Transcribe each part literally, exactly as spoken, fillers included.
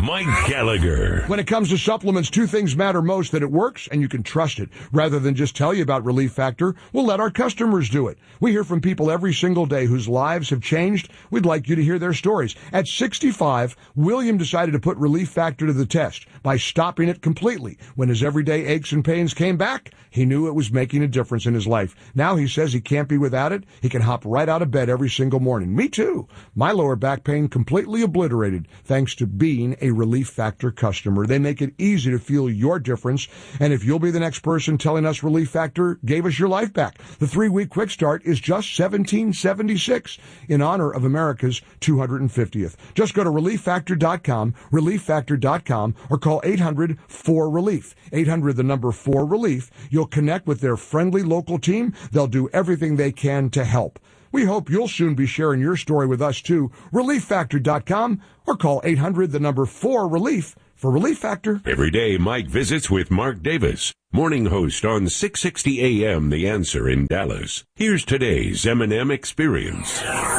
Mike Gallagher. When it comes to supplements, two things matter most: that it works and you can trust it. Rather than just tell you about Relief Factor, we'll let our customers do it. We hear from people every single day whose lives have changed. We'd like you to hear their stories. At sixty-five, William decided to put Relief Factor to the test by stopping it completely. When his everyday aches and pains came back, he knew it was making a difference in his life. Now he says he can't be without it. He can hop right out of bed every single morning. Me too. My lower back pain completely obliterated thanks to being a Relief Factor customer. They make it easy to feel your difference. And if you'll be the next person telling us Relief Factor gave us your life back, the three-week quick start is just seventeen seventy-six in honor of America's two hundred fiftieth. Just go to relief factor dot com, relief factor dot com, or call eight hundred four relief. eight hundred, the number four relief. You'll connect with their friendly local team. They'll do everything they can to help. We hope you'll soon be sharing your story with us too. relief factor dot com or call eight hundred, the number four relief for Relief Factor. Every day, Mike visits with Mark Davis, morning host on six sixty A M The Answer in Dallas. Here's today's M and M Experience.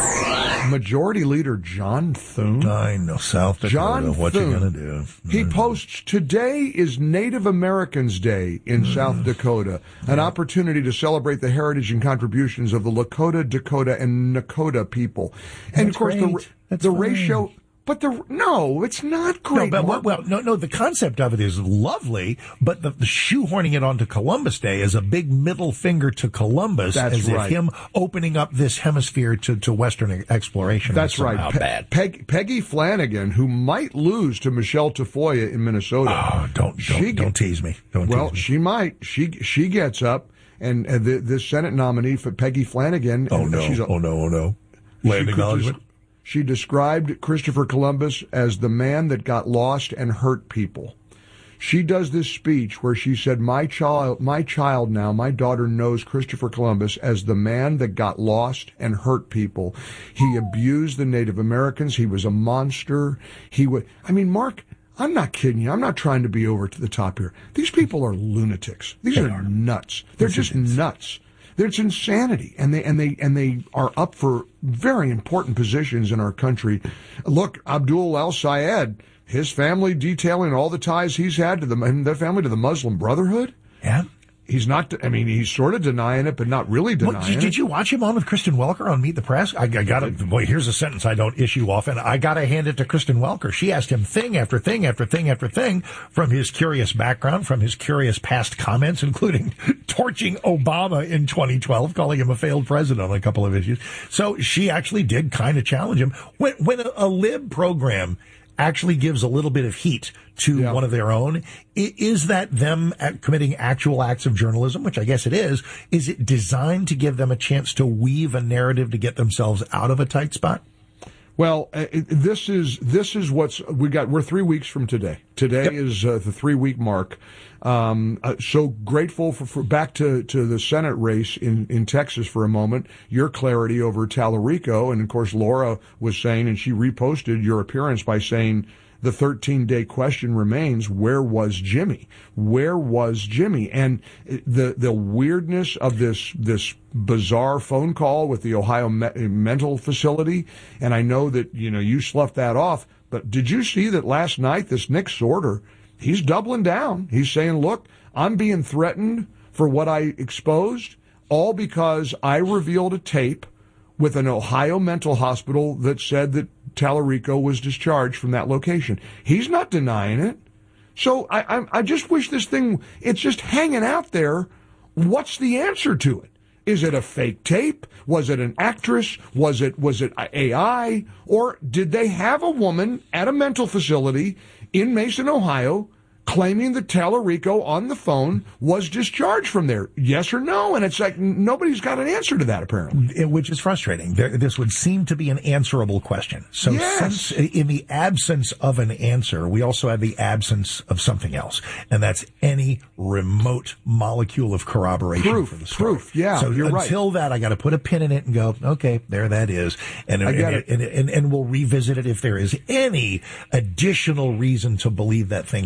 Majority Leader John Thune. I know, South Dakota. John what Thune, you gonna do? He posts, today is Native Americans Day in mm. South Dakota, an yeah. opportunity to celebrate the heritage and contributions of the Lakota, Dakota, and Nakota people. And That's of course, great. the, the ratio... But the no, it's not great. No, but well, no, no. The concept of it is lovely, but the, the shoehorning it onto Columbus Day is a big middle finger to Columbus, That's as right. if him opening up this hemisphere to, to Western exploration. That's right. Pe- bad. Peg, Peggy Flanagan, who might lose to Michelle Tafoya in Minnesota. Oh, don't don't, don't tease me. Don't well, tease me. she might. She she gets up, and uh, the, the Senate nominee for Peggy Flanagan. Oh no! She's a, oh no! Oh no! Land acknowledgement. She described Christopher Columbus as the man that got lost and hurt people. She does this speech where she said, my child, my child now, my daughter knows Christopher Columbus as the man that got lost and hurt people. He abused the Native Americans. He was a monster. He would, I mean, Mark, I'm not kidding you. I'm not trying to be over to the top here. These people are lunatics. These are, are nuts. They're just nuts. It's insanity, and they and they and they are up for very important positions in our country. Look, Abdul El-Sayed, his family detailing all the ties he's had to the and their family to the Muslim Brotherhood. Yeah. He's not, I mean, he's sort of denying it, but not really denying well, did, it. Did you watch him on with Kristen Welker on Meet the Press? I, I got to, boy, here's a sentence I don't issue often. I got to hand it to Kristen Welker. She asked him thing after thing after thing after thing from his curious background, from his curious past comments, including torching Obama in twenty twelve, calling him a failed president on a couple of issues. So she actually did kind of challenge him. When, when a, a lib program actually gives a little bit of heat to yeah. one of their own, is that them committing actual acts of journalism, which I guess it is? Is it designed to give them a chance to weave a narrative to get themselves out of a tight spot? Well, uh, this is this is what's we got. We're three weeks from today. Today yep. is uh, the three week mark. Um, uh, so grateful for, for back to, to the Senate race in, in Texas for a moment. Your clarity over Tallarico, and of course Laura was saying, and she reposted your appearance by saying the thirteen day question remains: where was Jimmy? Where was Jimmy? And the the weirdness of this this bizarre phone call with the Ohio Me- Mental Facility, and I know that you know you sloughed that off, but did you see that last night this Nick Sorter? He's doubling down. He's saying, look, I'm being threatened for what I exposed, all because I revealed a tape with an Ohio mental hospital that said that Tallarico was discharged from that location. He's not denying it. So I, I, I just wish this thing, it's just hanging out there. What's the answer to it? Is it a fake tape? Was it an actress? Was it, was it A I? Or did they have a woman at a mental facility in Mason, Ohio, claiming that Tallarico on the phone was discharged from there? Yes or no? And it's like nobody's got an answer to that, apparently. Which is frustrating. There, this would seem to be an answerable question. So yes. since in the absence of an answer, we also have the absence of something else. And that's any remote molecule of corroboration proof, for the story. Proof, yeah, so you're until right. that, I got to put a pin in it and go, okay, there that is. And, I get and, it. And, and, and we'll revisit it if there is any additional reason to believe that thing happened.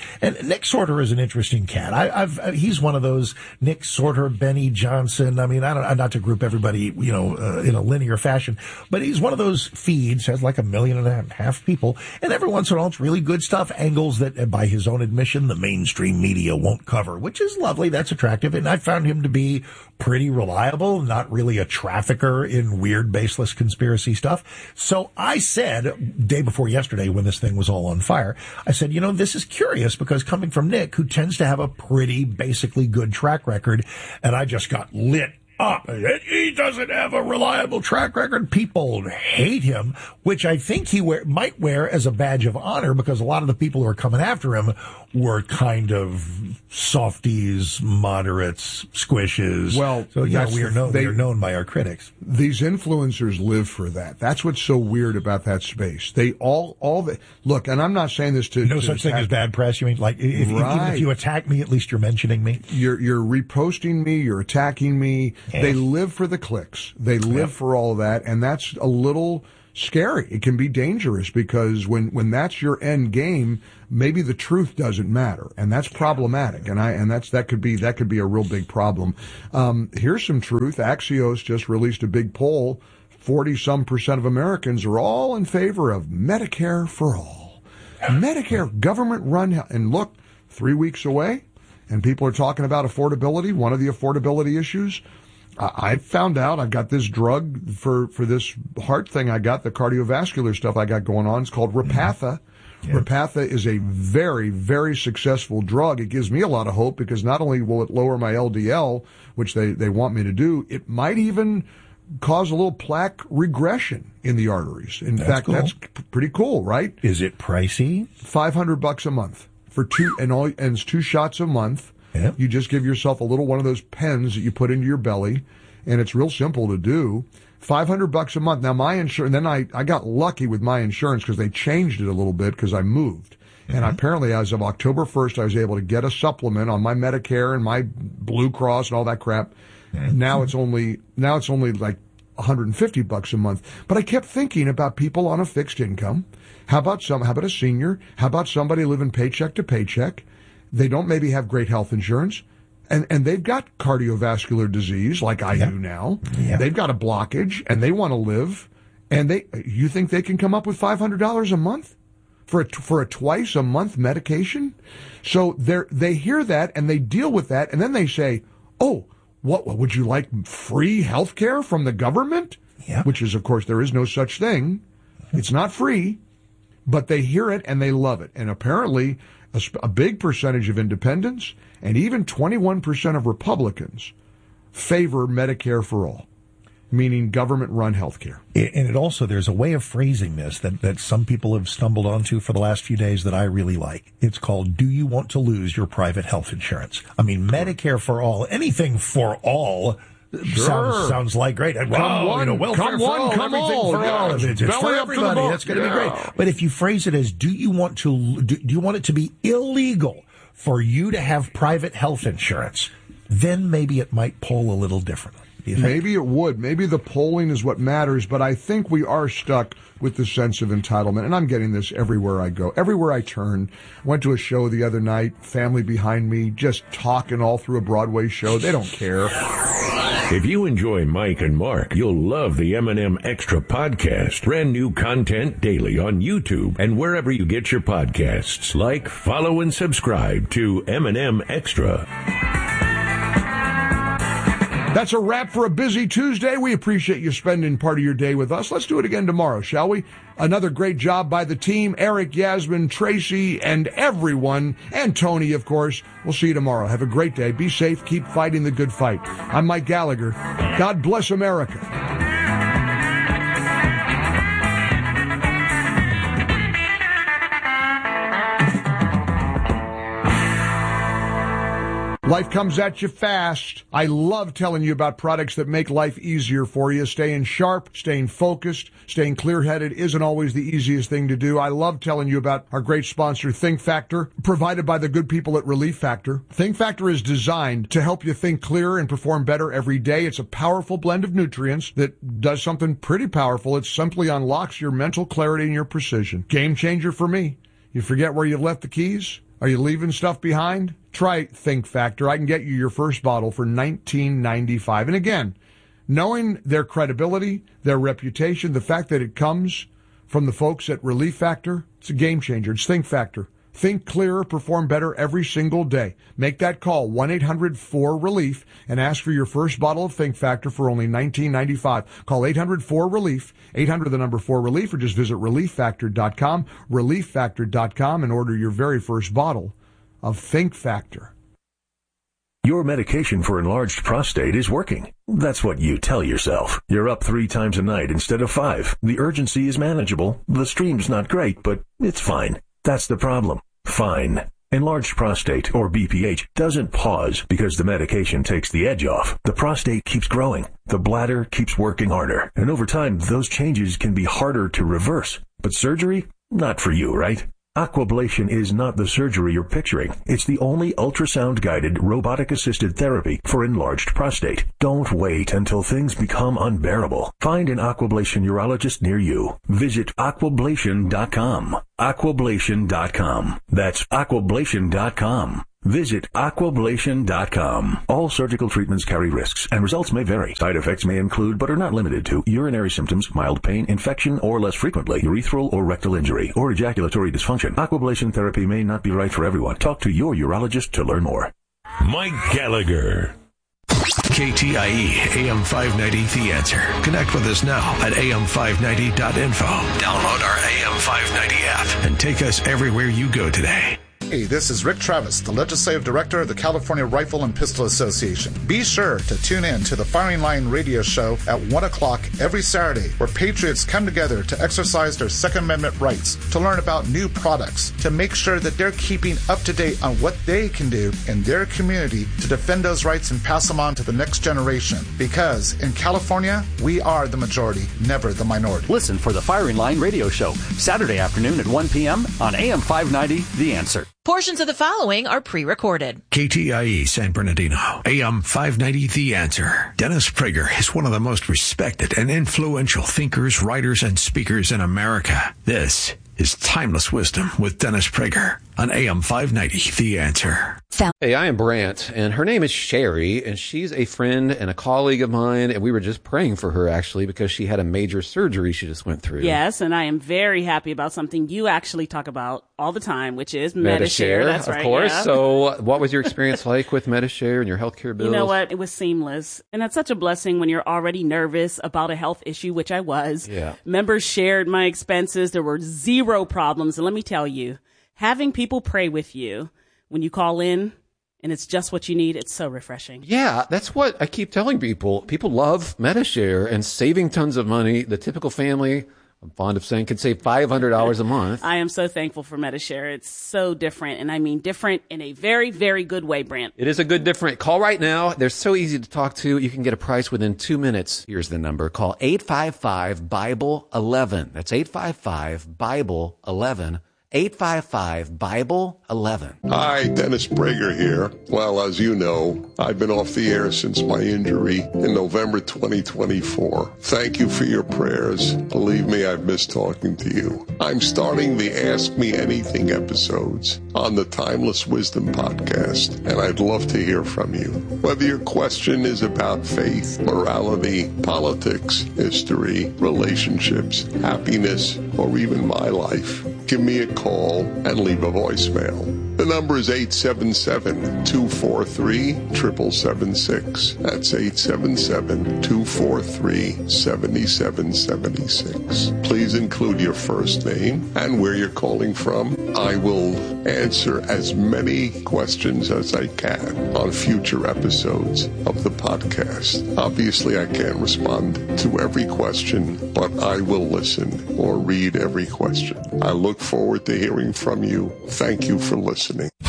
And Nick Sorter is an interesting cat. I, I've he's one of those Nick Sorter, Benny Johnson. I mean, I don't not to group everybody, you know, uh, in a linear fashion, but he's one of those feeds has like a million and a half people, and every once in a while it's really good stuff, angles that, by his own admission, the mainstream media won't cover, which is lovely. That's attractive, and I found him to be pretty reliable, not really a trafficker in weird, baseless conspiracy stuff. So I said, day before yesterday, when this thing was all on fire, I said, you know, this is curious because coming from Nick, who tends to have a pretty basically good track record, and I just got lit up. He doesn't have a reliable track record. People hate him, which I think he wear, might wear as a badge of honor because a lot of the people who are coming after him were kind of softies, moderates, squishes. Well, so yeah, we are known. They, we are known by our critics. These influencers live for that. That's what's so weird about that space. They all, all the look, and I'm not saying this to no to such thing as bad press. You mean like if, right. even if you attack me, at least you're mentioning me. You're you're reposting me. You're attacking me. Yeah. They live for the clicks. They live yep. for all that, and that's a little scary. It can be dangerous because when, when that's your end game, maybe the truth doesn't matter, and that's problematic. And I and that's that could be that could be a real big problem. Um, here's some truth. Axios just released a big poll. Forty some percent of Americans are all in favor of Medicare for all. Medicare, government run, and look, three weeks away, and people are talking about affordability. One of the affordability issues. I found out I've got this drug for, for this heart thing I got, the cardiovascular stuff I got going on. It's called Repatha. Mm-hmm. Yeah. Repatha is a very, very successful drug. It gives me a lot of hope because not only will it lower my L D L, which they, they want me to do, it might even cause a little plaque regression in the arteries. In that's fact, cool. that's p- pretty cool, right? Is it pricey? five hundred bucks a month for two, and all, and it's two shots a month. Yep. You just give yourself a little one of those pens that you put into your belly, and it's real simple to do. five hundred bucks a month. Now, my insurance, then I, I got lucky with my insurance because they changed it a little bit because I moved. Mm-hmm. And apparently, as of October first, I was able to get a supplement on my Medicare and my Blue Cross and all that crap. Mm-hmm. Now it's only, now it's only like one hundred fifty bucks a month. But I kept thinking about people on a fixed income. How about some, how about a senior? How about somebody living paycheck to paycheck? They don't maybe have great health insurance, and, and they've got cardiovascular disease like I yep. do now. Yep. They've got a blockage, and they want to live. And they, you think they can come up with five hundred dollars a month for a, for a twice a month medication? So they they hear that, and they deal with that, and then they say, oh, what, what would you like free health care from the government? Yep. Which is, of course, there is no such thing. It's not free, but they hear it, and they love it. And apparently A, a big percentage of independents and even twenty-one percent of Republicans favor Medicare for all, meaning government-run health care. And it also, there's a way of phrasing this that, that some people have stumbled onto for the last few days that I really like. It's called, do you want to lose your private health insurance? I mean, Medicare for all, anything for all, Sure. Sounds sounds like great. Come wow, one, you know, welfare come for one, all, come everything all. for Yeah, all. It's, it's for belly up to the everybody. boat. That's going to yeah. be great. But if you phrase it as, do you want to do, do you want it to be illegal for you to have private health insurance? Then maybe it might poll a little differently. Maybe it would. Maybe the polling is what matters, but I think we are stuck with the sense of entitlement, and I'm getting this everywhere I go. Everywhere I turn. I went to a show the other night, family behind me, just talking all through a Broadway show. They don't care. If you enjoy Mike and Mark, you'll love the M and M Extra podcast. Brand new content daily on YouTube and wherever you get your podcasts. Like, follow, and subscribe to M and M Extra. That's a wrap for a busy Tuesday. We appreciate you spending part of your day with us. Let's do it again tomorrow, shall we? Another great job by the team, Eric, Yasmin, Tracy, and everyone, and Tony, of course. We'll see you tomorrow. Have a great day. Be safe. Keep fighting the good fight. I'm Mike Gallagher. God bless America. Life comes at you fast. I love telling you about products that make life easier for you. Staying sharp, staying focused, staying clear-headed isn't always the easiest thing to do. I love telling you about our great sponsor, Think Factor, provided by the good people at Relief Factor. Think Factor is designed to help you think clearer and perform better every day. It's a powerful blend of nutrients that does something pretty powerful. It simply unlocks your mental clarity and your precision. Game changer for me. You forget where you left the keys? Are you leaving stuff behind? Try Think Factor. I can get you your first bottle for nineteen ninety-five. And again, knowing their credibility, their reputation, the fact that it comes from the folks at Relief Factor, it's a game changer. It's Think Factor. Think clearer, perform better every single day. Make that call, one eight hundred four relief, and ask for your first bottle of Think Factor for only nineteen ninety-five. Call eight hundred four relief, eight hundred the number four relief, or just visit relief factor dot com, relief factor dot com, and order your very first bottle of Think Factor. Your medication for enlarged prostate is working. That's what you tell yourself. You're up three times a night instead of five. The urgency is manageable. The stream's not great, but it's fine. That's the problem. Fine. Enlarged prostate, or B P H, doesn't pause because the medication takes the edge off. The prostate keeps growing. The bladder keeps working harder. And over time, those changes can be harder to reverse. But surgery? Not for you, right? Aquablation is not the surgery you're picturing. It's the only ultrasound-guided, robotic-assisted therapy for enlarged prostate. Don't wait until things become unbearable. Find an Aquablation urologist near you. Visit aquablation dot com. aquablation dot com. That's aquablation dot com. Visit aquablation dot com. All surgical treatments carry risks, and results may vary. Side effects may include, but are not limited to, urinary symptoms, mild pain, infection, or less frequently, urethral or rectal injury, or ejaculatory dysfunction. Aquablation therapy may not be right for everyone. Talk to your urologist to learn more. Mike Gallagher. K T I E, A M five ninety, The Answer. Connect with us now at A M five ninety dot info. Download our A M five ninety app and take us everywhere you go today. Hey, this is Rick Travis, the Legislative Director of the California Rifle and Pistol Association. Be sure to tune in to the Firing Line radio show at one o'clock every Saturday, where patriots come together to exercise their Second Amendment rights, to learn about new products, to make sure that they're keeping up to date on what they can do in their community to defend those rights and pass them on to the next generation. Because in California, we are the majority, never the minority. Listen for the Firing Line radio show, Saturday afternoon at one p.m. on A M five ninety, The Answer. Portions of the following are pre-recorded. K T I E San Bernardino, A M five ninety, The Answer. Dennis Prager is one of the most respected and influential thinkers, writers, and speakers in America. This is Timeless Wisdom with Dennis Prager on A M five ninety, The Answer. Hey, I am Brant, and her name is Sherry, and she's a friend and a colleague of mine, and we were just praying for her, actually, because she had a major surgery she just went through. Yes, and I am very happy about something you actually talk about all the time, which is Medi-Share. Medi-Share, That's of right, course. yeah. So what was your experience like with Medi-Share and your healthcare bills? You know what? It was seamless. And that's such a blessing when you're already nervous about a health issue, which I was. Yeah. Members shared my expenses. There were zero problems. And let me tell you, having people pray with you when you call in, and it's just what you need, it's so refreshing. Yeah, that's what I keep telling people. People love Medi-Share and saving tons of money. The typical family, I'm fond of saying, can save five hundred dollars a month. I am so thankful for Medi-Share. It's so different, and I mean different in a very, very good way, Brant. It is a good different. Call right now. They're so easy to talk to. You can get a price within two minutes. Here's the number. Call eight five five, Bible eleven. That's eight five five, Bible eleven. eight five five, Bible eleven. Hi, Dennis Prager here. Well, as you know, I've been off the air since my injury in November twenty twenty-four. Thank you for your prayers. Believe me, I've missed talking to you. I'm starting the Ask Me Anything episodes on the Timeless Wisdom podcast, and I'd love to hear from you. Whether your question is about faith, morality, politics, history, relationships, happiness, or even my life, give me a call and leave a voicemail. The number is eight seven seven, two four three, seven seven seven six. That's eight seven seven, two four three, seven seven seven six. Please include your first name and where you're calling from. I will answer as many questions as I can on future episodes of the podcast. Obviously, I can't respond to every question, but I will listen or read every question. I look forward to hearing from you. Thank you for listening. Hi.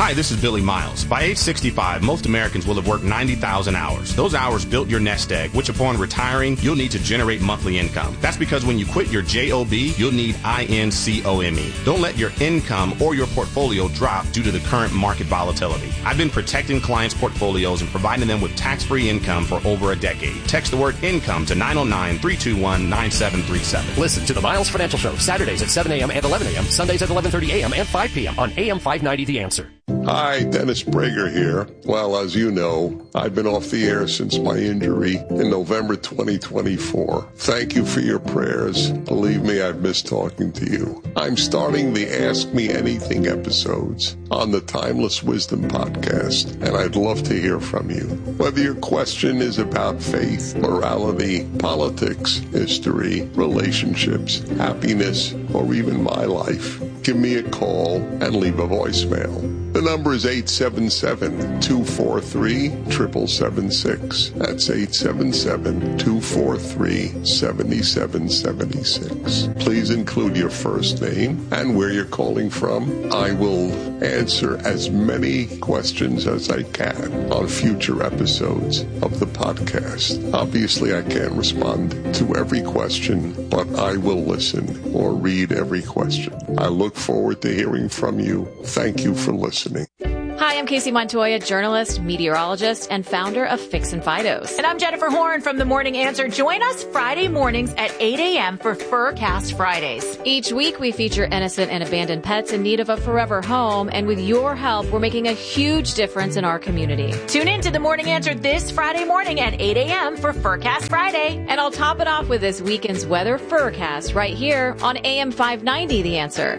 Hi, this is Billy Miles. By age sixty-five, most Americans will have worked ninety thousand hours. Those hours built your nest egg, which upon retiring, you'll need to generate monthly income. That's because when you quit your job, you'll need income. Don't let your income or your portfolio drop due to the current market volatility. I've been protecting clients' portfolios and providing them with tax-free income for over a decade. Text the word income to nine oh nine, three two one, nine seven three seven. Listen to the Miles Financial Show, Saturdays at seven a.m. and eleven a.m., Sundays at eleven thirty a.m. and five p.m. on A M five ninety The Answer. Hi, Dennis Prager here. Well, as you know, I've been off the air since my injury in November twenty twenty-four. Thank you for your prayers. Believe me, I've missed talking to you. I'm starting the Ask Me Anything episodes on the Timeless Wisdom podcast, and I'd love to hear from you. Whether your question is about faith, morality, politics, history, relationships, happiness, or even my life, give me a call and leave a voicemail. The number is eight seven seven, two four three, seven seven seven six. That's eight seven seven, two four three, seven seven seven six. Please include your first name and where you're calling from. I will answer as many questions as I can on future episodes of the podcast. Obviously, I can't respond to every question, but I will listen or read every question. I look forward to hearing from you. Thank you for listening. Hi, I'm Casey Montoya, journalist, meteorologist, and founder of Fix and Fidos. And I'm Jennifer Horn from The Morning Answer. Join us Friday mornings at eight a.m. for Furcast Fridays. Each week, we feature innocent and abandoned pets in need of a forever home. And with your help, we're making a huge difference in our community. Tune in to The Morning Answer this Friday morning at eight a.m. for Furcast Friday. And I'll top it off with this weekend's weather Furcast right here on A M five ninety The Answer.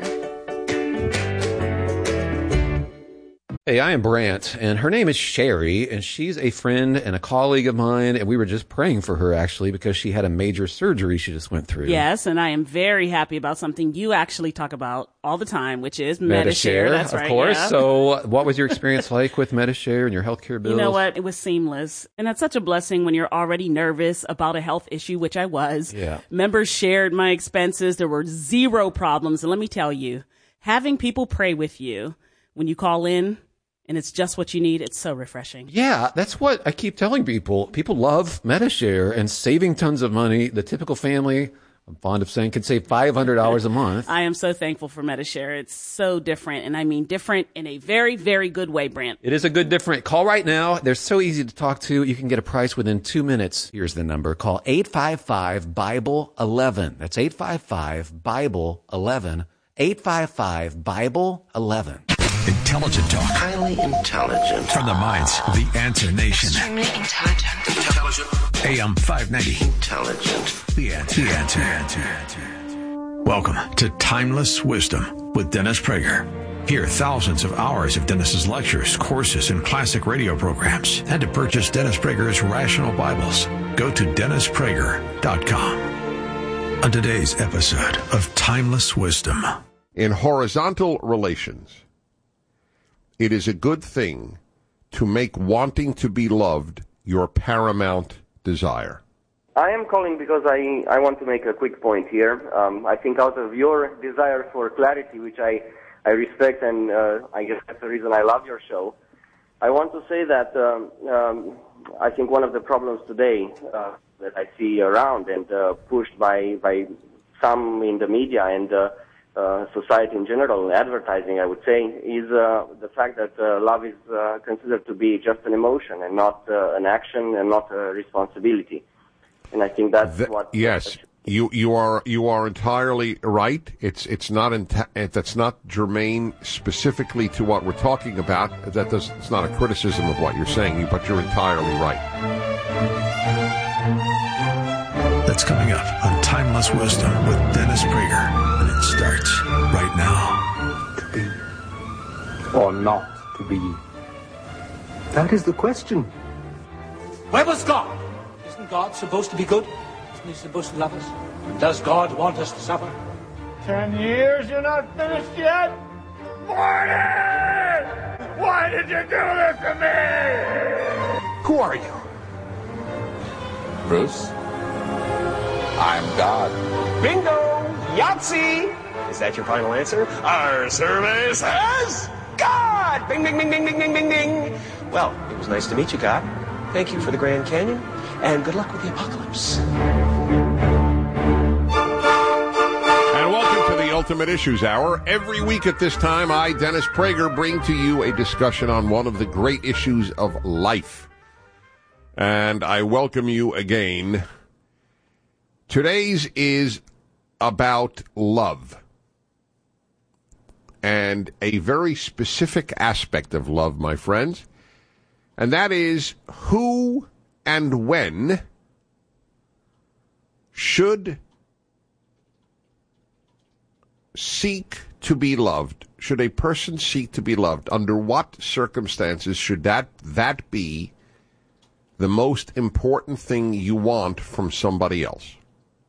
Hey, I am Brant, and her name is Sherry, and she's a friend and a colleague of mine, and we were just praying for her, actually, because she had a major surgery she just went through. Yes, and I am very happy about something you actually talk about all the time, which is Medi-Share. That's of right, course. yeah. So what was your experience like with Medi-Share and your healthcare bills? You know what? It was seamless. And that's such a blessing when you're already nervous about a health issue, which I was. Yeah. Members shared my expenses. There were zero problems. And let me tell you, having people pray with you when you call in, and it's just what you need, it's so refreshing. Yeah, that's what I keep telling people. People love Medi-Share and saving tons of money. The typical family, I'm fond of saying, can save five hundred dollars a month. I am so thankful for Medi-Share. It's so different, and I mean different in a very, very good way, Brant. It is a good different. Call right now. They're so easy to talk to. You can get a price within two minutes. Here's the number. Call eight five five, Bible eleven. That's eight five five, Bible eleven. eight five five, Bible eleven. Intelligent talk. Highly intelligent. From the minds of the Answer Nation. Extremely intelligent. Intelligent. A M five ninety. Intelligent. The Answer. The Answer. Answer. Answer. Welcome to Timeless Wisdom with Dennis Prager. Hear thousands of hours of Dennis's lectures, courses, and classic radio programs. And to purchase Dennis Prager's Rational Bibles, go to dennis prager dot com. On today's episode of Timeless Wisdom. In horizontal relations, it is a good thing to make wanting to be loved your paramount desire. I am calling because I, I want to make a quick point here. Um, I think out of your desire for clarity, which I, I respect, and uh, I guess that's the reason I love your show, I want to say that um, um, I think one of the problems today uh, that I see around and uh, pushed by, by some in the media and uh, Uh, society in general, advertising, I would say, is uh, the fact that uh, love is uh, considered to be just an emotion and not uh, an action and not a responsibility. And I think that's the, what. Yes, you you are you are entirely right. It's it's not enta- that's not germane specifically to what we're talking about. That does it's not a criticism of what you're saying, but you're entirely right. That's coming up on Timeless Wisdom with Dennis Prager. And it starts right now. To be or not to be? That is the question. Where was God? Isn't God supposed to be good? Isn't he supposed to love us? Does God want us to suffer? Ten years, you're not finished yet? Morning! Why did you do this to me? Who are you? Bruce? I'm God. Bingo! Yahtzee! Is that your final answer? Our survey says God! God! Bing, bing, bing, bing, bing, bing, bing, bing! Well, it was nice to meet you, God. Thank you for the Grand Canyon, and good luck with the apocalypse. And welcome to the Ultimate Issues Hour. Every week at this time, I, Dennis Prager, bring to you a discussion on one of the great issues of life. And I welcome you again. Today's is about love. And a very specific aspect of love, my friends. And that is who and when should seek to be loved. Should a person seek to be loved? Under what circumstances should that that be the most important thing you want from somebody else?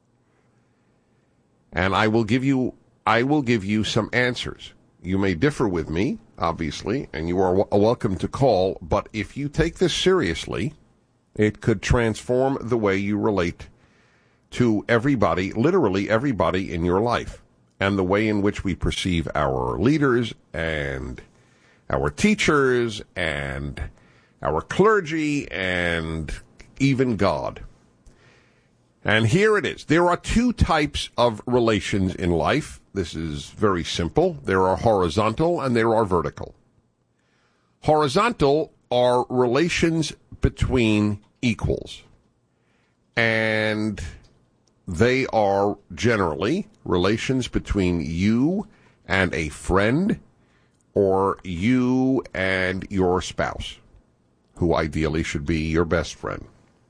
And I will give you I will give you some answers. You may differ with me, obviously, and you are w- welcome to call, but if you take this seriously, it could transform the way you relate to everybody, literally everybody in your life, and the way in which we perceive our leaders and our teachers and our clergy and even God. And here it is. There are two types of relations in life. This is very simple. There are horizontal and there are vertical. Horizontal are relations between equals. And they are generally relations between you and a friend or you and your spouse, who ideally should be your best friend.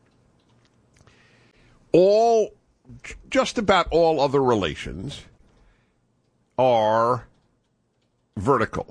All, just about all other relations are vertical.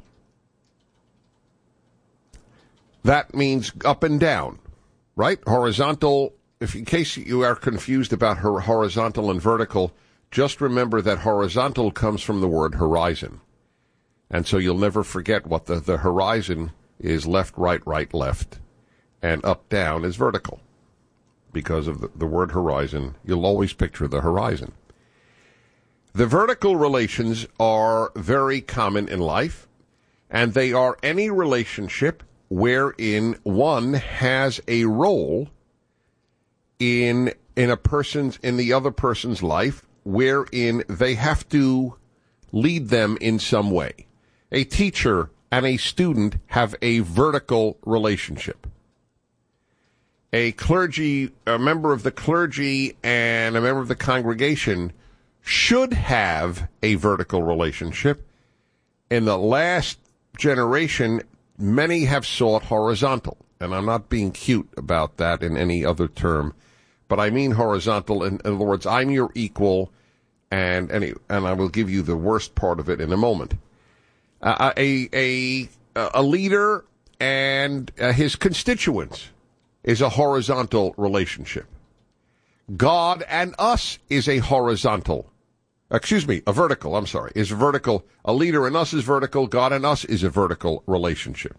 That means up and down, right? Horizontal, if in case you are confused about her horizontal and vertical, just remember that horizontal comes from the word horizon. And so you'll never forget what the, the horizon is: left, right, right, left, and up, down is vertical. Because of the, the word horizon, you'll always picture the horizon. The vertical relations are very common in life, and they are any relationship wherein one has a role in in a person's in the other person's life, wherein they have to lead them in some way. A teacher and a student have a vertical relationship. A clergy, a member of the clergy and a member of the congregation should have a vertical relationship. In the last generation, many have sought horizontal. And I'm not being cute about that in any other term, but I mean horizontal. In, in other words, I'm your equal, and any, and I will give you the worst part of it in a moment. Uh, a, a, a leader and uh, his constituents is a horizontal relationship. God and us is a horizontal. Excuse me, a vertical, I'm sorry, is vertical. A leader and us is vertical. God and us is a vertical relationship.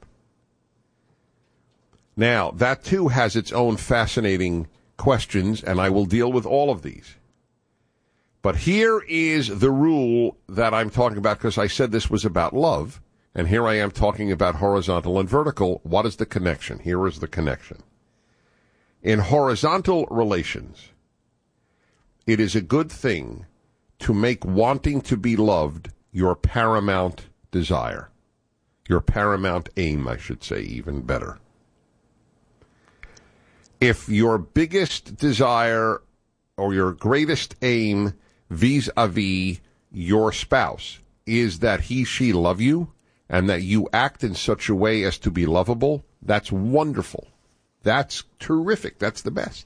Now, that too has its own fascinating questions, and I will deal with all of these. But here is the rule that I'm talking about, because I said this was about love, and here I am talking about horizontal and vertical. What is the connection? Here is the connection. In horizontal relations, it is a good thing to make wanting to be loved your paramount desire. Your paramount aim, I should say, even better. If your biggest desire or your greatest aim vis-a-vis your spouse is that he, she love you and that you act in such a way as to be lovable, that's wonderful. That's terrific. That's the best.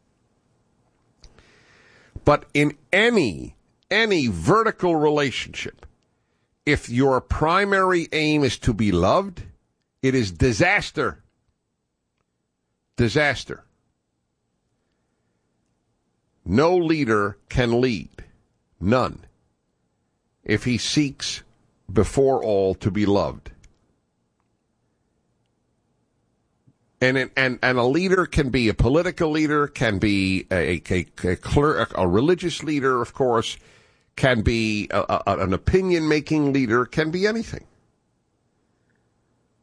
But in any, any vertical relationship, if your primary aim is to be loved, it is disaster. Disaster. No leader can lead. None. If he seeks before all to be loved. And, and and a leader can be a political leader, can be a a, a, cler- a religious leader, of course, can be a, a, an opinion-making leader, can be anything.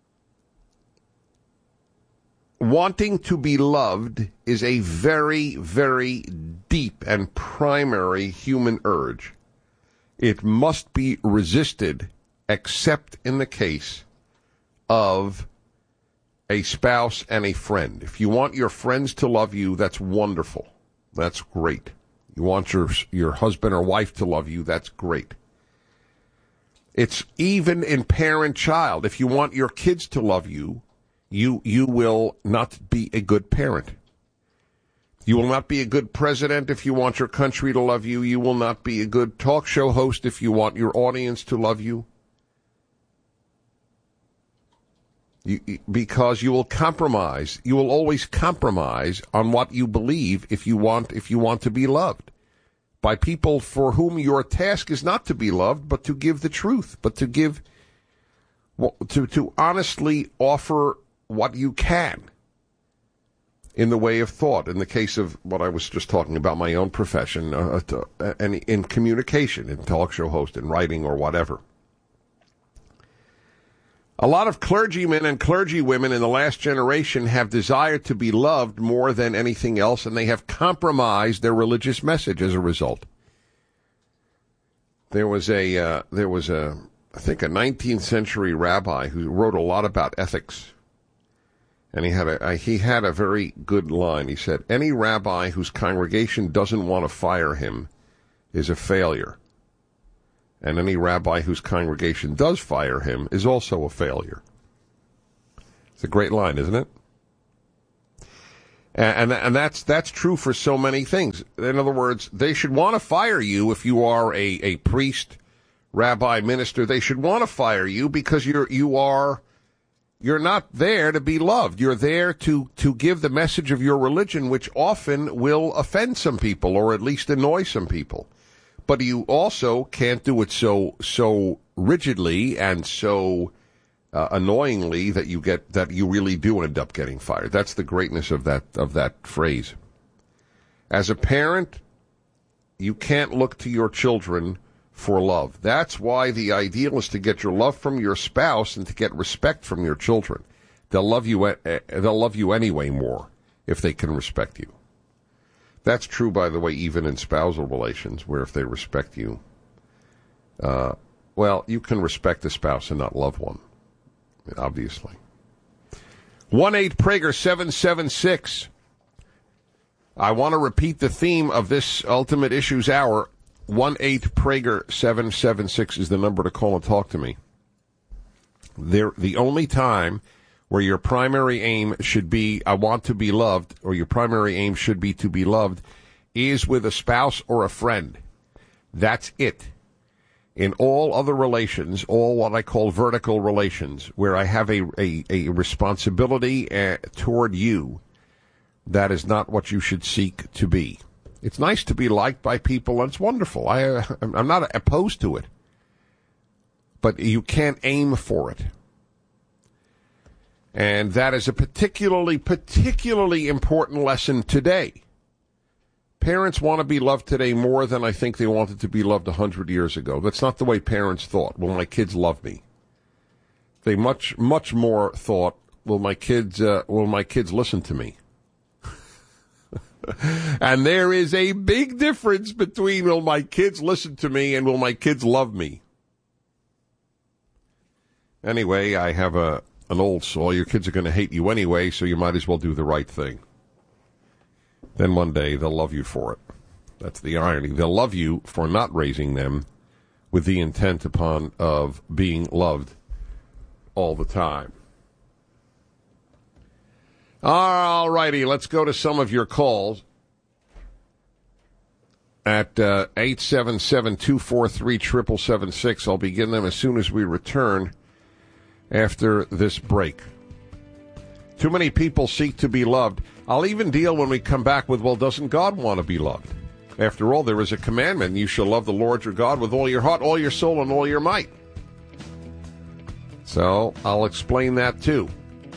wanting to be loved is a very, very deep and primary human urge. It must be resisted, except in the case of a spouse and a friend. If you want your friends to love you, that's wonderful. That's great. You want your your husband or wife to love you, that's great. It's even in parent-child. If you want your kids to love you, you you will not be a good parent. You will not be a good president if you want your country to love you. You will not be a good talk show host if you want your audience to love you. You, because you will compromise. You will always compromise on what you believe if you want if you want to be loved by people for whom your task is not to be loved, but to give the truth, but to give, to to honestly offer what you can in the way of thought. In the case of what I was just talking about, my own profession, uh, to, uh, and in communication, in talk show host, in writing, or whatever. A lot of clergymen and clergywomen in the last generation have desired to be loved more than anything else, and they have compromised their religious message as a result. There was a, uh, there was a, I think, a nineteenth century rabbi who wrote a lot about ethics, and he had a, a he had a very good line. He said, "Any rabbi whose congregation doesn't want to fire him is a failure. And any rabbi whose congregation does fire him is also a failure." It's a great line, isn't it? And, and, and that's that's true for so many things. In other words, they should want to fire you if you are a, a priest, rabbi, minister. They should want to fire you because you're you are you're not there to be loved. You're there to to give the message of your religion, which often will offend some people or at least annoy some people. But you also can't do it so so rigidly and so uh, annoyingly that you get that you really do end up getting fired. That's the greatness of that of that phrase. As a parent, you can't look to your children for love. That's why the ideal is to get your love from your spouse and to get respect from your children. They'll love you. They'll love you anyway more if they can respect you. That's true, by the way, even in spousal relations, where if they respect you, uh, well, you can respect a spouse and not love one, obviously. one eight Prager seven seven six. I want to repeat the theme of this Ultimate Issues Hour. one eight Prager seven seven six is the number to call and talk to me. They're the only time where your primary aim should be, I want to be loved, or your primary aim should be to be loved, is with a spouse or a friend. That's it. In all other relations, all what I call vertical relations, where I have a, a, a responsibility uh, toward you, that is not what you should seek to be. It's nice to be liked by people, and it's wonderful. I, uh, I'm not opposed to it. But you can't aim for it. And that is a particularly, particularly important lesson today. Parents want to be loved today more than I think they wanted to be loved a hundred years ago. That's not the way parents thought. Will my kids love me? They much, much more thought, will my kids, uh, will my kids listen to me? And there is a big difference between will my kids listen to me and will my kids love me? Anyway, I have a an old saw. Your kids are going to hate you anyway, so you might as well do the right thing. Then one day they'll love you for it. That's the irony. They'll love you for not raising them with the intent upon of being loved all the time. All righty, let's go to some of your calls at uh, eight seven seven, two four three, seven seven seven six. I'll begin them as soon as we return after this break. Too many people seek to be loved. I'll even deal when we come back with, well, doesn't God want to be loved? After all, there is a commandment. You shall love the Lord your God with all your heart, all your soul, and all your might. So I'll explain that too.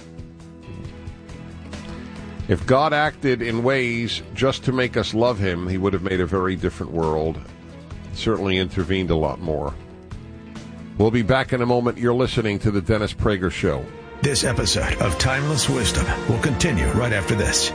If God acted in ways just to make us love him, he would have made a very different world. Certainly intervened a lot more. We'll be back in a moment. You're listening to the Dennis Prager Show. This episode of Timeless Wisdom will continue right after this.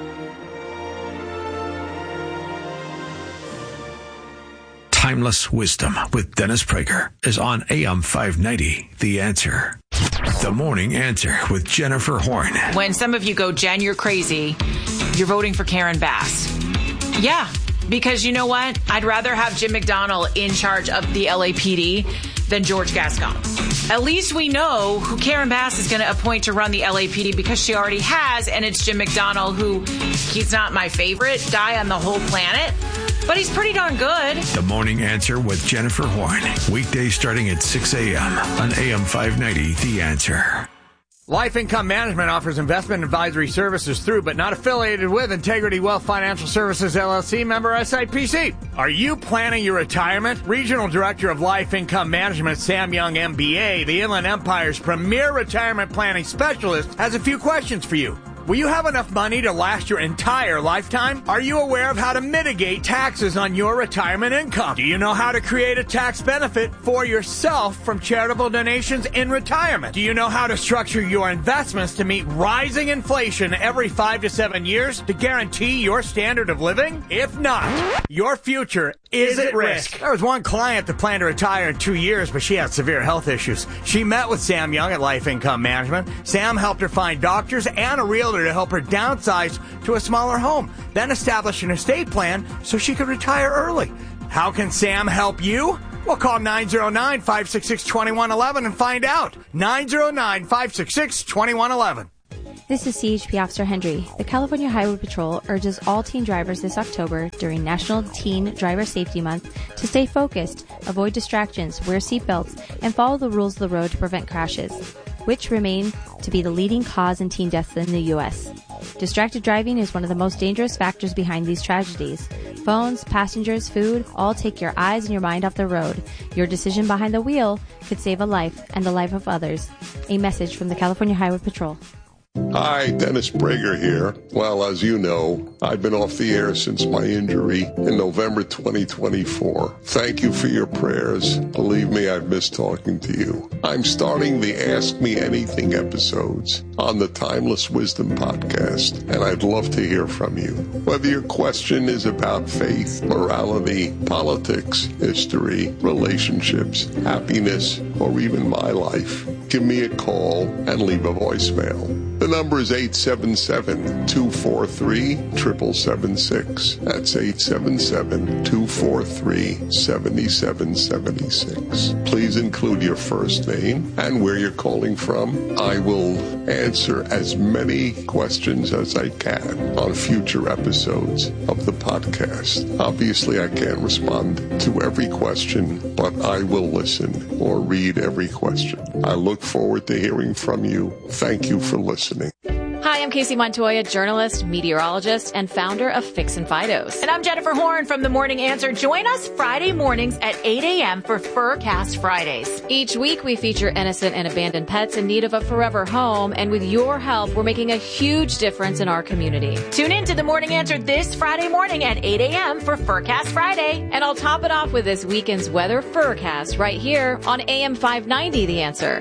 Timeless Wisdom with Dennis Prager is on A M five ninety, The Answer. The Morning Answer with Jennifer Horn. When some of you go, Jen, you're crazy, you're voting for Karen Bass. Yeah, because you know what? I'd rather have Jim McDonnell in charge of the L A P D than George Gascon. At least we know who Karen Bass is going to appoint to run the L A P D because she already has, and it's Jim McDonnell, who he's not my favorite guy on the whole planet, but he's pretty darn good. The Morning Answer with Jennifer Horn. Weekdays starting at six a.m. on A M five ninety, The Answer. Life Income Management offers investment advisory services through, but not affiliated with, Integrity Wealth Financial Services, L L C, member S I P C. Are you planning your retirement? Regional Director of Life Income Management, Sam Young, M B A, the Inland Empire's premier retirement planning specialist, has a few questions for you. Will you have enough money to last your entire lifetime? Are you aware of how to mitigate taxes on your retirement income? Do you know how to create a tax benefit for yourself from charitable donations in retirement? Do you know how to structure your investments to meet rising inflation every five to seven years to guarantee your standard of living? If not, your future is at risk. There was one client that planned to retire in two years, but she had severe health issues. She met with Sam Young at Life Income Management. Sam helped her find doctors and a realtor to help her downsize to a smaller home, then establish an estate plan so she could retire early. How can Sam help you? Well, call nine oh nine, five six six, two one one one and find out. nine oh nine, five six six, two one one one. This is C H P Officer Hendry. The California Highway Patrol urges all teen drivers this October during National Teen Driver Safety Month to stay focused, avoid distractions, wear seatbelts, and follow the rules of the road to prevent crashes, which remain to be the leading cause in teen deaths in the U S. Distracted driving is one of the most dangerous factors behind these tragedies. Phones, passengers, food, all take your eyes and your mind off the road. Your decision behind the wheel could save a life and the life of others. A message from the California Highway Patrol. Hi, Dennis Prager here. Well, as you know, I've been off the air since my injury in November twenty twenty-four. Thank you for your prayers. Believe me, I've missed talking to you. I'm starting the Ask Me Anything episodes on the Timeless Wisdom podcast, and I'd love to hear from you. Whether your question is about faith, morality, politics, history, relationships, happiness, or even my life, give me a call and leave a voicemail. The number is eight seven seven, two four three, seven seven seven six. That's eight seven seven, two four three, seven seven seven six. Please include your first name and where you're calling from. I will answer as many questions as I can on future episodes of the podcast. Obviously, I can't respond to every question, but I will listen or read every question. I look forward to hearing from you. Thank you for listening. Hi, I'm Casey Montoya, journalist, meteorologist, and founder of Fix and Fidos. And I'm Jennifer Horn from The Morning Answer. Join us Friday mornings at eight a.m. for Furcast Fridays. Each week, we feature innocent and abandoned pets in need of a forever home. And with your help, we're making a huge difference in our community. Tune in to The Morning Answer this Friday morning at eight a.m. for Furcast Friday. And I'll top it off with this weekend's weather Furcast right here on A M five ninety, The Answer.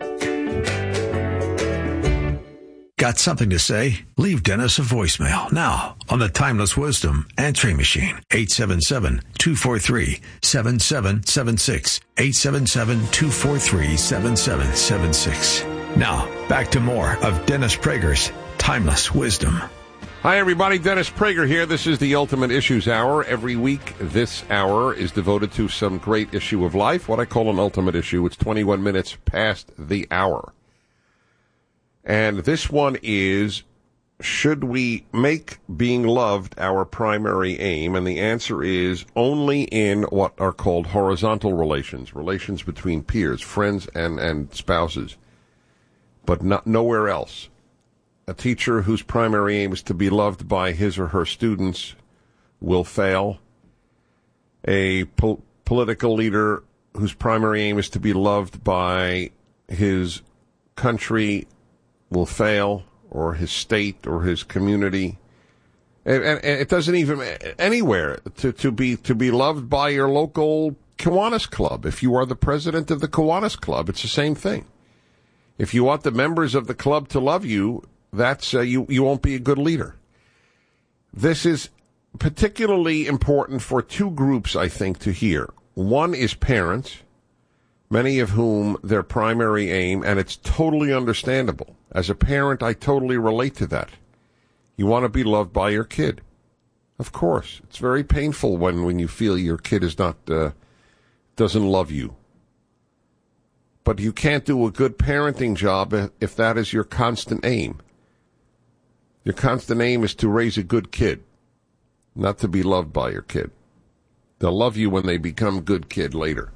Got something to say? Leave Dennis a voicemail now on the Timeless Wisdom answering machine. eight seven seven, two four three, seven seven seven six. eight seven seven, two four three, seven seven seven six. Now, back to more of Dennis Prager's Timeless Wisdom. Hi, everybody. Dennis Prager here. This is the Ultimate Issues Hour. Every week, this hour is devoted to some great issue of life, what I call an ultimate issue. It's twenty-one minutes past the hour. And this one is, should we make being loved our primary aim? And the answer is only in what are called horizontal relations, relations between peers, friends and, and spouses, but not nowhere else. A teacher whose primary aim is to be loved by his or her students will fail. A po- political leader whose primary aim is to be loved by his country will fail, or his state, or his community. And, and, and it doesn't even, anywhere, to, to be to be loved by your local Kiwanis Club. If you are the president of the Kiwanis Club, it's the same thing. If you want the members of the club to love you, that's uh, you, you won't be a good leader. This is particularly important for two groups, I think, to hear. One is parents, many of whom their primary aim, and it's totally understandable. As a parent, I totally relate to that. You want to be loved by your kid. Of course. It's very painful when, when you feel your kid is not, uh, doesn't love you. But you can't do a good parenting job if that is your constant aim. Your constant aim is to raise a good kid, not to be loved by your kid. They'll love you when they become good kid later.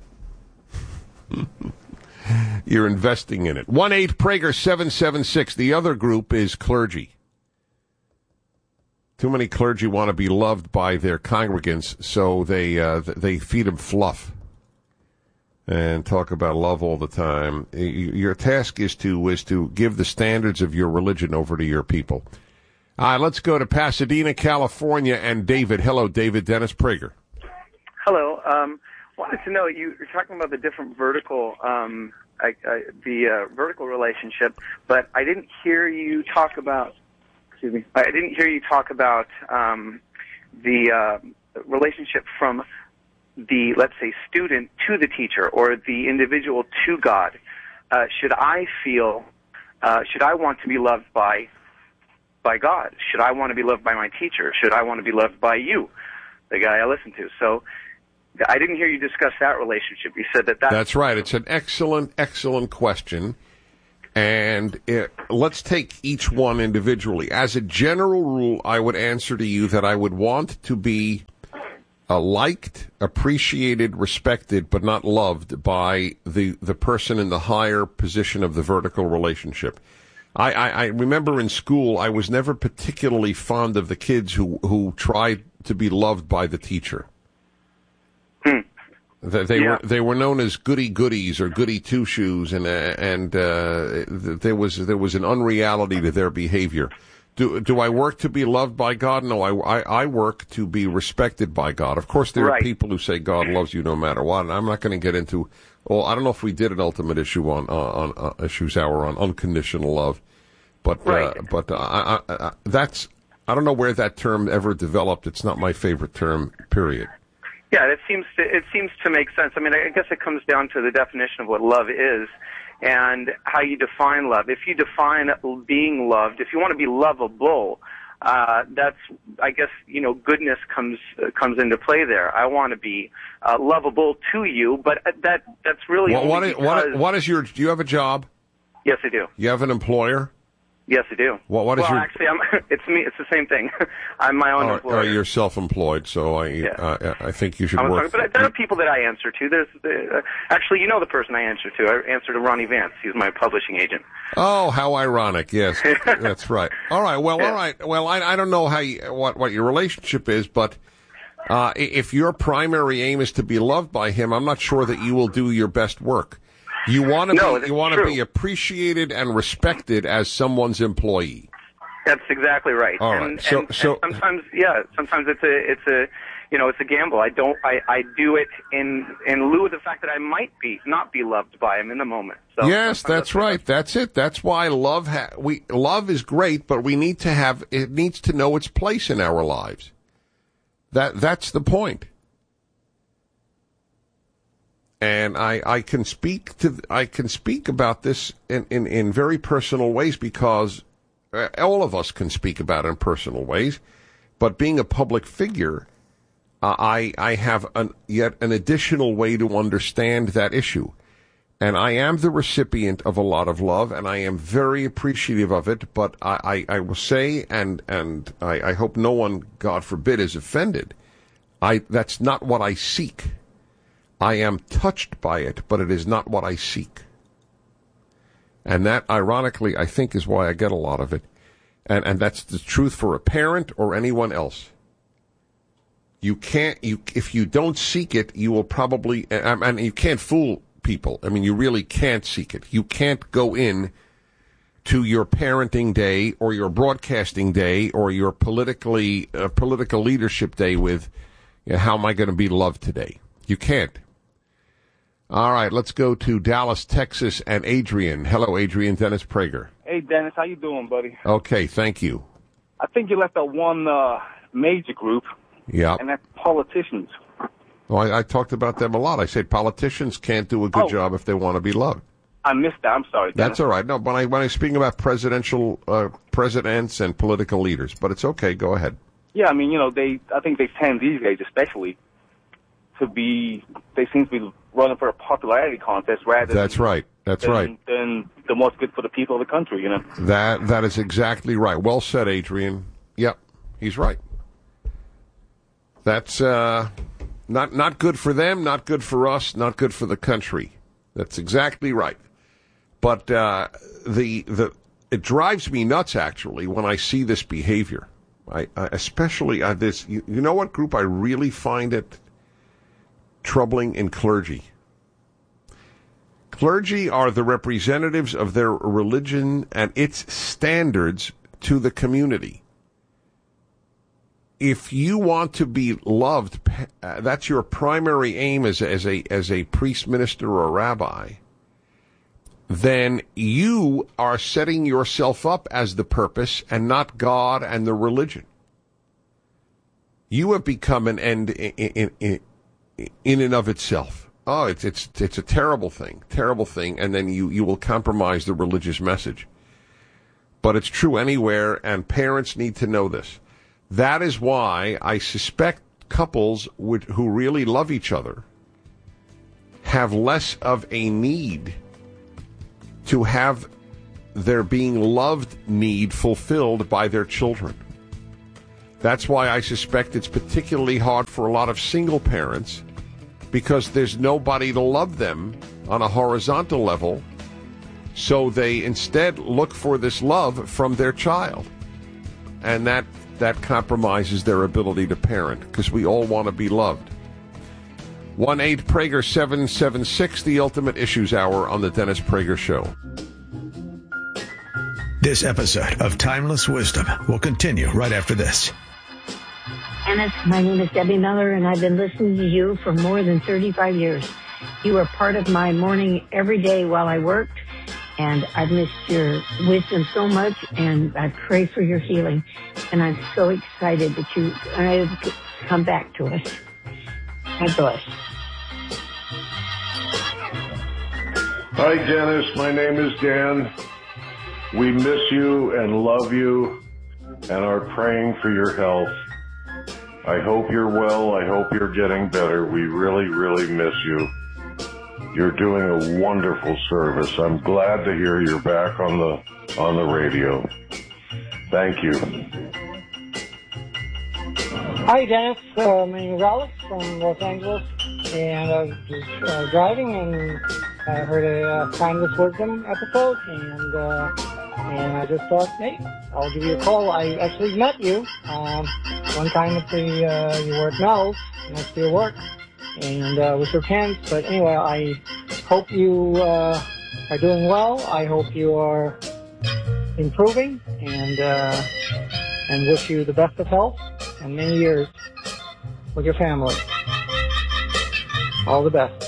You're investing in it. one eight Prager seven seven six. The other group is clergy. Too many clergy want to be loved by their congregants, so they uh, they feed them fluff and talk about love all the time. Your task is to is to give the standards of your religion over to your people. All right, let's go to Pasadena, California, and David. Hello, David. Dennis Prager. Hello. Um, wanted to know, you were talking about the different vertical, um, I, I, the uh, vertical relationship, but I didn't hear you talk about. Excuse me. I didn't hear you talk about um, the uh, relationship from the, let's say, student to the teacher, or the individual to God. Uh, should I feel? Uh, should I want to be loved by? by God? Should I want to be loved by my teacher? Should I want to be loved by you, the guy I listen to? So I didn't hear you discuss that relationship. You said that that's... That's right. It's an excellent, excellent question. And it, let's take each one individually. As a general rule, I would answer to you that I would want to be uh, liked, appreciated, respected, but not loved by the, the person in the higher position of the vertical relationship. I, I, I remember in school, I was never particularly fond of the kids who, who tried to be loved by the teacher. Hmm. They, they yeah. were they were known as goody goodies or goody two shoes, and uh, and uh, there was there was an unreality to their behavior. Do do I work to be loved by God? No, I, I, I work to be respected by God. Of course, there right. are people who say God loves you no matter what, and I'm not going to get into. Well, I don't know if we did an ultimate issue on uh, on uh, issues hour on unconditional love, but right. uh, but uh, I, I, I, that's I don't know where that term ever developed. It's not my favorite term. Period. Yeah, it seems to it seems to make sense. I mean, I guess it comes down to the definition of what love is and how you define love. If you define being loved, if you want to be lovable, uh, that's, I guess, you know, goodness comes uh, comes into play there. I want to be uh, lovable to you, but that that's really well, only what, is, because... what, what is your? Do you have a job? Yes, I do. You have an employer? Yes, I do. What, what is well, your... actually, I'm, it's me. It's the same thing. I'm my own oh, employer. Oh, you're self-employed, so I Yeah. uh, I think you should I'm work. sorry, but there are people that I answer to. There's uh, actually, you know, the person I answer to. I answer to Ronnie Vance. He's my publishing agent. Oh, how ironic! Yes, that's right. All right. Well, Yeah. all right. Well, I, I don't know how you, what what your relationship is, but uh, if your primary aim is to be loved by him, I'm not sure that you will do your best work. You want to No, be that's you want to true. be appreciated and respected as someone's employee. That's exactly right. All right. And, So- and, so- and sometimes, yeah, sometimes it's a, it's a, you know, it's a gamble. I don't, I, I do it in, in lieu of the fact that I might be, not be loved by him in the moment. So yes, sometimes that's right. That's it. That's why love ha- we love is great, but we need to have it needs to know its place in our lives. That that's the point. And I, I can speak to I can speak about this in, in, in very personal ways because uh, all of us can speak about it in personal ways. But being a public figure, uh, I I have an, yet an additional way to understand that issue. And I am the recipient of a lot of love, and I am very appreciative of it. But I, I, I will say, and and I, I hope no one, God forbid, is offended. I that's not what I seek. I am touched by it, but it is not what I seek. And that, ironically, I think is why I get a lot of it. And and that's the truth for a parent or anyone else. You can't, you if you don't seek it, you will probably, and, and you can't fool people. I mean, you really can't seek it. You can't go in to your parenting day or your broadcasting day or your politically uh, political leadership day with, you know, how am I going to be loved today? You can't. All right, let's go to Dallas, Texas, and Adrian. Hello, Adrian. Dennis Prager. Hey, Dennis, how you doing, buddy? Okay, thank you. I think you left out one uh, major group, Yeah. and that's politicians. Well, I, I talked about them a lot. I said politicians can't do a good Oh. job if they want to be loved. I missed that. I'm sorry, Dennis. That's all right. No, when I when I'm speaking about presidential uh, presidents and political leaders, but it's okay. Go ahead. Yeah, I mean, you know, they. I think they tend these days, especially, to be. They seem to be running for a popularity contest rather. That's than, right. That's than, right. Than the what's good for the people of the country, you know. That that is exactly right. Well said, Adrian. Yep, he's right. That's uh, not not good for them, not good for us, not good for the country. That's exactly right. But uh, the the it drives me nuts actually when I see this behavior. I, I especially uh, this. You, you know what group I really find it troubling in clergy. Clergy are the representatives of their religion and its standards to the community. If you want to be loved, uh, that's your primary aim as, as a as a priest, minister, or rabbi, then you are setting yourself up as the purpose and not God and the religion. You have become an end in, in, in, in and of itself. Oh, it's it's it's a terrible thing, terrible thing, and then you, you will compromise the religious message. But it's true anywhere, and parents need to know this. That is why I suspect couples which, who really love each other have less of a need to have their being loved need fulfilled by their children. That's why I suspect it's particularly hard for a lot of single parents, because there's nobody to love them on a horizontal level, so they instead look for this love from their child. And that that compromises their ability to parent, because we all want to be loved. one eight Prager seven seven six, the Ultimate Issues Hour on the Dennis Prager Show. This episode of Timeless Wisdom will continue right after this. Dennis, my name is Debbie Miller, and I've been listening to you for more than thirty-five years. You are part of my morning every day while I worked, and I've missed your wisdom so much, and I pray for your healing. And I'm so excited that you are able to come back to us. God bless. Hi, Dennis. My name is Dan. We miss you and love you and are praying for your health. I hope you're well. I hope you're getting better. We really, really miss you. You're doing a wonderful service. I'm glad to hear you're back on the on the radio. Thank you. Hi, Dennis. Uh, my name is Alex from Los Angeles, and I was just uh, driving and I heard a uh, Timeless Wisdom episode, and uh, and I just thought, hey, I'll give you a call. I actually met you um, one time at the uh, you were at Mel's next to your work, and uh, we shook hands. But anyway, I hope you uh, are doing well. I hope you are improving, and uh, and wish you the best of health and many years with your family. All the best.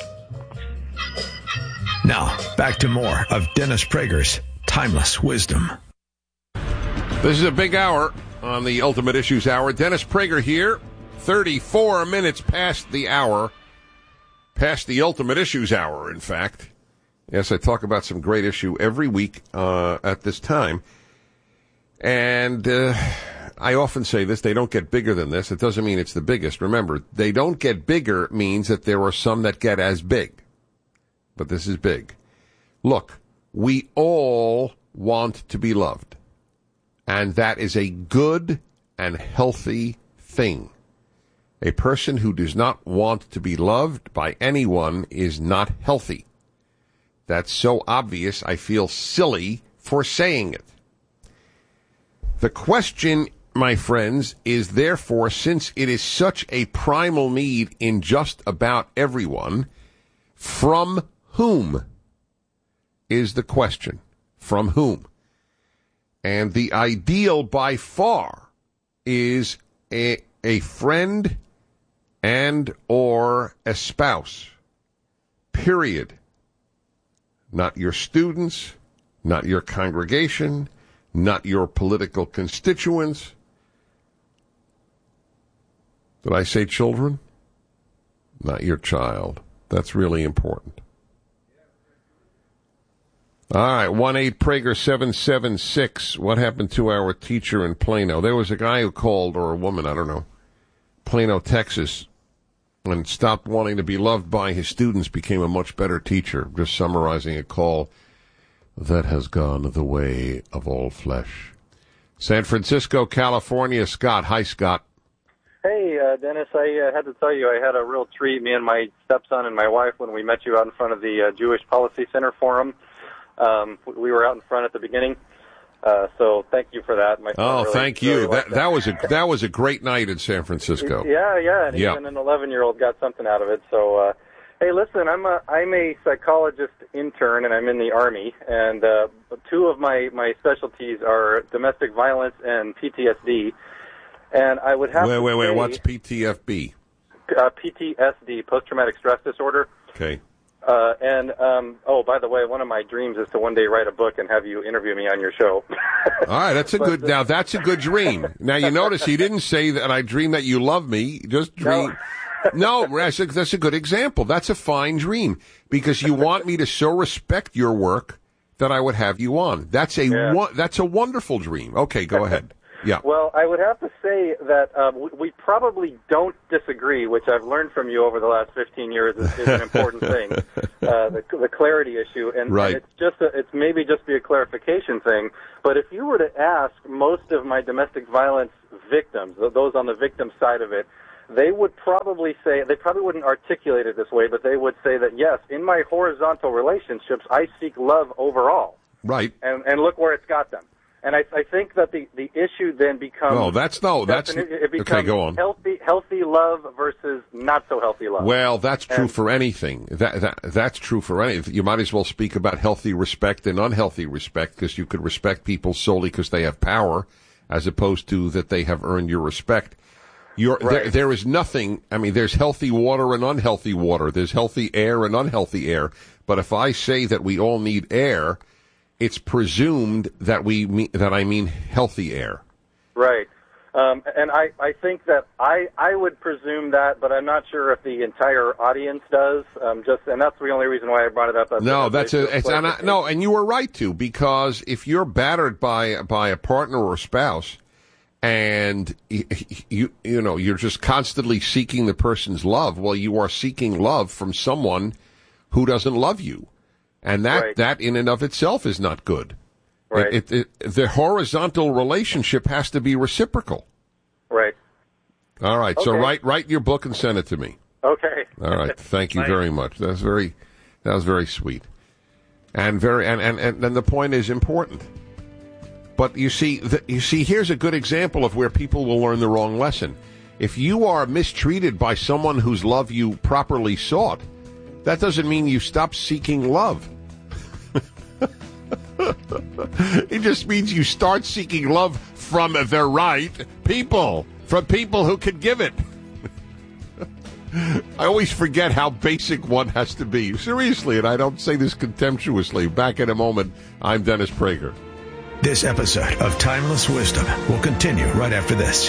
Now, back to more of Dennis Prager's Timeless Wisdom. This is a big hour on the Ultimate Issues Hour. Dennis Prager here, thirty-four minutes past the hour, past the Ultimate Issues Hour, in fact. Yes, I talk about some great issue every week uh, at this time. And uh, I often say this, they don't get bigger than this. It doesn't mean it's the biggest. Remember, they don't get bigger means that there are some that get as big. But this is big. Look, we all want to be loved. And that is a good and healthy thing. A person who does not want to be loved by anyone is not healthy. That's so obvious, I feel silly for saying it. The question, my friends, is therefore, since it is such a primal need in just about everyone, from whom is the question? From whom? And the ideal by far is a, a friend and or a spouse. period. Not your students, not your congregation, not your political constituents. Did I say children? Not your child. That's really important. All right, one eight Prager seven seven six. What happened to our teacher in Plano? There was a guy who called, or a woman, I don't know, Plano, Texas, and stopped wanting to be loved by his students, became a much better teacher. Just summarizing a call that has gone the way of all flesh. San Francisco, California, Scott. Hi, Scott. Hey, uh, Dennis, I uh, had to tell you I had a real treat, me and my stepson and my wife, when we met you out in front of the uh, Jewish Policy Center Forum. Um, we were out in front at the beginning, uh, so thank you for that. My oh, really, thank really you. That, that was a that was a great night in San Francisco. Yeah, yeah, and yeah. even an eleven-year-old got something out of it. So, uh, hey, listen, I'm a I'm a psychologist intern, and I'm in the Army, and uh, two of my my specialties are domestic violence and P T S D. And I would have wait, to wait, wait. say, What's P T F B? Uh, P T S D, post-traumatic stress disorder. Okay. Uh, and, um, oh, by the way, one of my dreams is to one day write a book and have you interview me on your show. All right, that's a but, good, now that's a good dream. Now, you notice he didn't say that I dream that you love me, just dream. No, no that's, a, that's a good example. That's a fine dream, because you want me to so respect your work that I would have you on. That's a, yeah. wo- that's a wonderful dream. Okay, go ahead. Yeah. Well, I would have to say that um, we, we probably don't disagree, which I've learned from you over the last fifteen years is, is an important thing, uh, the, the clarity issue. And, right. and it's just a, it's maybe just be a clarification thing. But if you were to ask most of my domestic violence victims, those on the victim side of it, they would probably say, they probably wouldn't articulate it this way, but they would say that, yes, in my horizontal relationships, I seek love overall. Right. And, and look where it's got them. And I, I think that the, the issue then becomes... No, that's no, that's... it becomes okay, go on. Healthy, healthy love versus not so healthy love. Well, that's true and, for anything. That, that That's true for anything. You might as well speak about healthy respect and unhealthy respect, because you could respect people solely because they have power, as opposed to that they have earned your respect. You're, right. there, there is nothing... I mean, there's healthy water and unhealthy water. There's healthy air and unhealthy air. But if I say that we all need air... it's presumed that we mean, that I mean healthy air. Right. Um, and I, I think that I, I would presume that, but I'm not sure if the entire audience does. Um, just, and that's the only reason why I brought it up. No, that's a, it's, and I, no, and you were right to, because if you're battered by, by a partner or a spouse, and you, you, you know, you're just constantly seeking the person's love, well, you are seeking love from someone who doesn't love you. And that, right. that in and of itself is not good. Right. It, it, it, the horizontal relationship has to be reciprocal. Right. All right. Okay. So write write your book and send it to me. Okay. All right. Thank you Nice. very much. That's very that was very sweet. And very and and, and, and the point is important. But you see the, you see here's a good example of where people will learn the wrong lesson. If you are mistreated by someone whose love you properly sought, that doesn't mean you stop seeking love. It just means you start seeking love from the right people, from people who can give it. I always forget how basic one has to be. Seriously, and I don't say this contemptuously. Back in a moment, I'm Dennis Prager. This episode of Timeless Wisdom will continue right after this.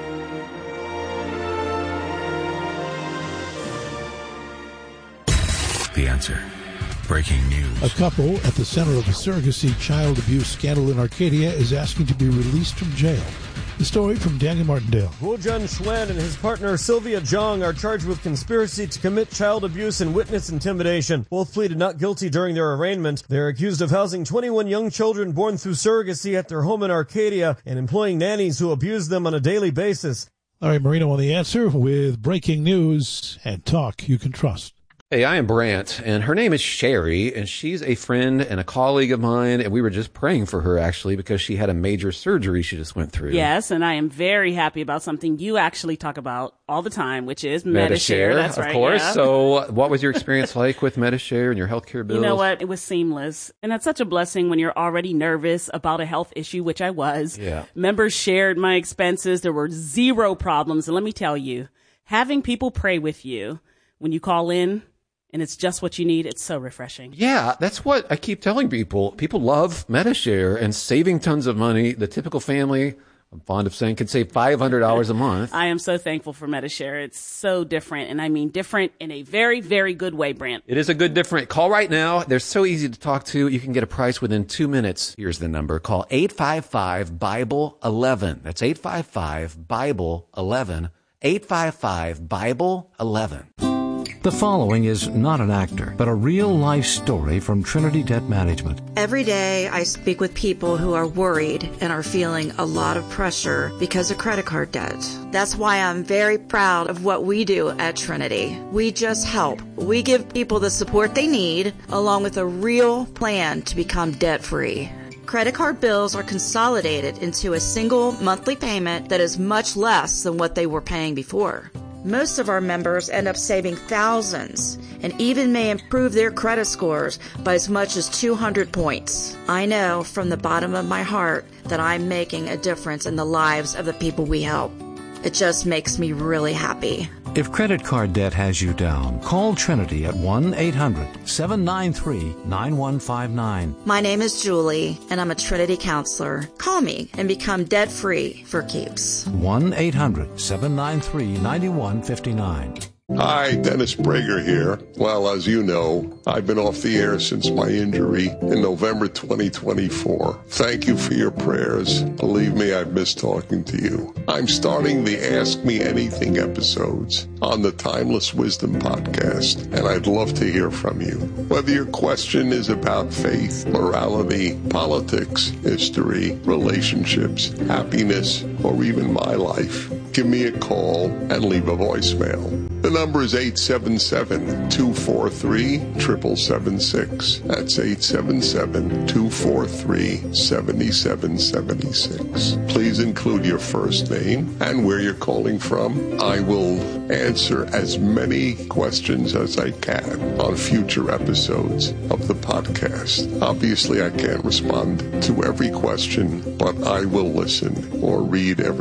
The Answer. Breaking news. A couple at the center of a surrogacy child abuse scandal in Arcadia is asking to be released from jail. The story from Daniel Martindale. Wu Jun Xuan and his partner Sylvia Zhang are charged with conspiracy to commit child abuse and witness intimidation. Both pleaded not guilty during their arraignment. They're accused of housing twenty-one young children born through surrogacy at their home in Arcadia and employing nannies who abuse them on a daily basis. All right, Marino on The Answer with breaking news and talk you can trust. Hey, I am Brant, and her name is Sherry, and she's a friend and a colleague of mine, and we were just praying for her, actually, because she had a major surgery she just went through. Yes, and I am very happy about something you actually talk about all the time, which is MediShare. MediShare. That's of right, course. yeah. So what was your experience like with MediShare and your healthcare bills? You know what? It was seamless. And that's such a blessing when you're already nervous about a health issue, which I was. Yeah. Members shared my expenses. There were zero problems. And let me tell you, having people pray with you when you call in and it's just what you need. It's so refreshing. Yeah, that's what I keep telling people. People love MediShare and saving tons of money. The typical family, I'm fond of saying, can save five hundred dollars a month. I am so thankful for MediShare. It's so different, and I mean different in a very, very good way, Brant. It is a good different. Call right now. They're so easy to talk to. You can get a price within two minutes. Here's the number. Call eight five five, Bible eleven. That's eight five five, Bible eleven. eight five five, Bible eleven. The following is not an actor, but a real-life story from Trinity Debt Management. Every day I speak with people who are worried and are feeling a lot of pressure because of credit card debt. That's why I'm very proud of what we do at Trinity. We just help. We give people the support they need, along with a real plan to become debt-free. Credit card bills are consolidated into a single monthly payment that is much less than what they were paying before. Most of our members end up saving thousands and even may improve their credit scores by as much as two hundred points. I know from the bottom of my heart that I'm making a difference in the lives of the people we help. It just makes me really happy. If credit card debt has you down, call Trinity at one eight hundred, seven nine three, nine one five nine. My name is Julie, and I'm a Trinity counselor. Call me and become debt-free for keeps. one eight hundred, seven nine three, nine one five nine. Hi, Dennis Prager here. Well, as you know, I've been off the air since my injury in November twenty twenty-four. Thank you for your prayers. Believe me, I've missed talking to you. I'm starting the Ask Me Anything episodes on the Timeless Wisdom podcast, and I'd love to hear from you. Whether your question is about faith, morality, politics, history, relationships, happiness, or even my life, give me a call and leave a voicemail. The number is eight seven seven, two four three, seven seven seven six. That's eight seven seven, two four three, seven seven seven six. Please include your first name and where you're calling from. I will answer as many questions as I can on future episodes of the podcast. Obviously, I can't respond to every question, but I will listen or read every